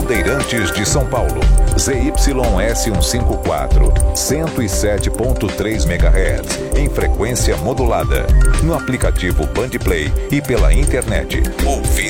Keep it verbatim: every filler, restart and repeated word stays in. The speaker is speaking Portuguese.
Bandeirantes de São Paulo. Z Y S cento e cinquenta e quatro, cento e sete ponto três megahertz, em frequência modulada. No aplicativo Band Play e pela internet. Ouvi